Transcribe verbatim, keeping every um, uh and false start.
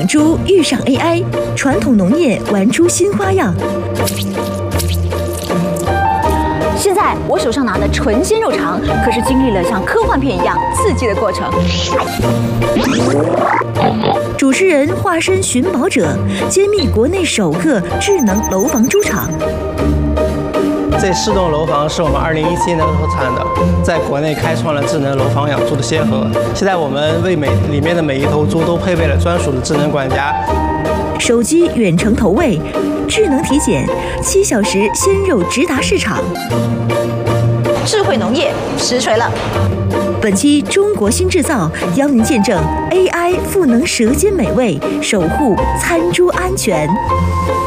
养猪遇上 A I， 传统农业玩出新花样。 现在我手上拿的纯鲜肉肠，可是经历了像科幻片一样刺激的过程。 主持人化身寻宝者，揭秘国内首个智能楼房猪场。 这四栋楼房是我们二零一七年投产的，在国内开创了智能楼房养猪的先河。现在我们为每里面的每一头猪都配备了专属的智能管家， 手机远程投喂，智能体检，七小时鲜肉直达市场。 智慧农业实锤了。 本期中国新制造邀您见证 A I 赋能舌尖美味，守护餐猪安全。